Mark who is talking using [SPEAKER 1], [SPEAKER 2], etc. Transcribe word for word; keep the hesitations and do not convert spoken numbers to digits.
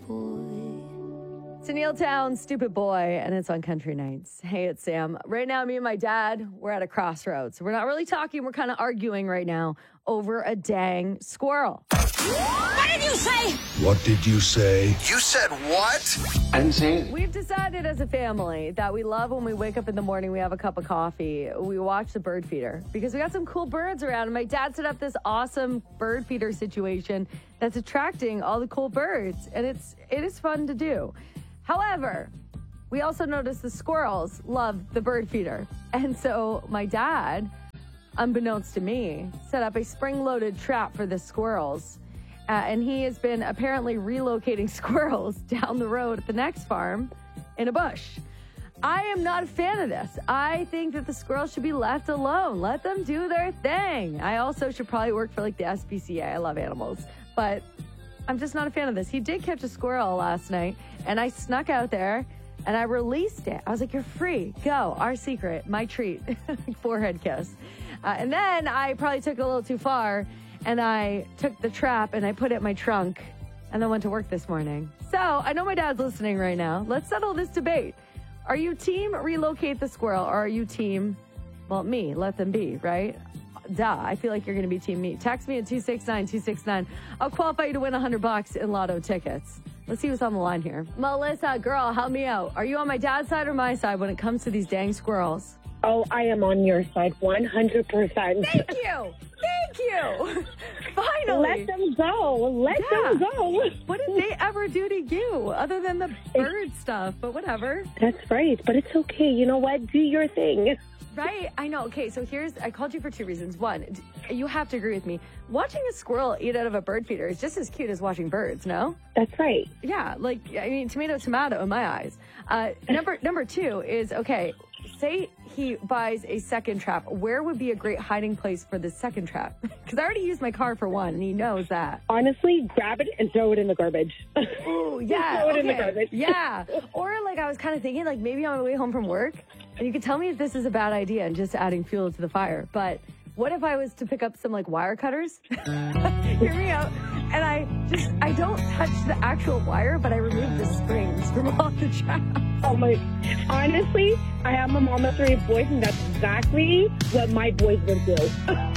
[SPEAKER 1] boy.
[SPEAKER 2] It's Neil Town, Stupid Boy, and it's on Country Nights. Hey, it's Sam. Right now, me and my dad, we're at a crossroads. We're not really talking. We're kind of arguing right now over a dang squirrel.
[SPEAKER 3] What did you say?
[SPEAKER 4] What did you say?
[SPEAKER 5] You said what?
[SPEAKER 6] I didn't say it.
[SPEAKER 2] We've decided as a family that we love when we wake up in the morning, we have a cup of coffee, we watch the bird feeder because we got some cool birds around. And my dad set up this awesome bird feeder situation that's attracting all the cool birds, and it's it is fun to do. However, we also noticed the squirrels love the bird feeder, and so my dad, unbeknownst to me, set up a spring-loaded trap for the squirrels. Uh, and he has been apparently relocating squirrels down the road at the next farm in a bush. I am not a fan of this. I think that the squirrels should be left alone. Let them do their thing. I also should probably work for like the S P C A. I love animals, but I'm just not a fan of this. He did catch a squirrel last night, and I snuck out there and I released it. I was like, you're free. Go. Our secret. My treat. Forehead kiss. Uh, and then I probably took it a little too far, and I took the trap and I put it in my trunk and then went to work this morning. So I know my dad's listening right now. Let's settle this debate. Are you team relocate the squirrel, or are you team, well, me, let them be, right? Duh. I feel like you're going to be team me. Text me at two six nine two six nine. I'll qualify you to win one hundred bucks in lotto tickets. Let's see what's on the line here. Melissa, girl, help me out. Are you on my dad's side or my side when it comes to these dang squirrels?
[SPEAKER 7] Oh, I am on your side one hundred percent.
[SPEAKER 2] Thank you. Thank you. Finally.
[SPEAKER 7] Let them go. Let
[SPEAKER 2] Yeah.
[SPEAKER 7] them go.
[SPEAKER 2] What did they ever do to you other than the bird stuff? But whatever.
[SPEAKER 7] That's right, but it's okay. You know what? Do your thing.
[SPEAKER 2] Right? I know. Okay, so here's, I called you for two reasons. One, d- you have to agree with me. Watching a squirrel eat out of a bird feeder is just as cute as watching birds, no?
[SPEAKER 7] That's right.
[SPEAKER 2] Yeah, like, I mean, tomato, tomato in my eyes. Uh, number number two is, okay, say he buys a second trap. Where would be a great hiding place for the second trap? Because I already used my car for one, and he knows that.
[SPEAKER 7] Honestly, grab it and throw it in the garbage.
[SPEAKER 2] Ooh, yeah.
[SPEAKER 7] Throw it in the
[SPEAKER 2] okay.
[SPEAKER 7] garbage.
[SPEAKER 2] Yeah. Or, like, I was kind of thinking, like, maybe on my way home from work, and you could tell me if this is a bad idea and just adding fuel to the fire. But what if I was to pick up some, like, wire cutters? Hear me out. And I just, I don't touch the actual wire, but I remove the springs from all the traps.
[SPEAKER 7] Oh my, honestly, I have a mom of three boys, and that's exactly what my boys would do.